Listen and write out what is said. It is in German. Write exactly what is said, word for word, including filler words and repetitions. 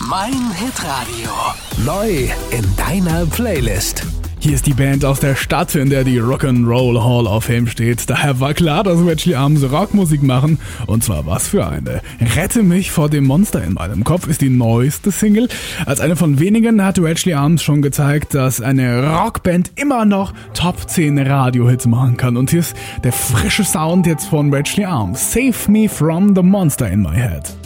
Mein Hitradio. Neu in deiner Playlist. Hier ist die Band aus der Stadt, in der die Rock'n'Roll Hall of Fame steht. Daher war klar, dass Wedgley Arms Rockmusik machen. Und zwar was für eine. Rette mich vor dem Monster in meinem Kopf ist die neueste Single. Als eine von wenigen hat Wedgley Arms schon gezeigt, dass eine Rockband immer noch Top zehn Radiohits machen kann. Und hier ist der frische Sound jetzt von Wedgley Arms. Save me from the monster in my head.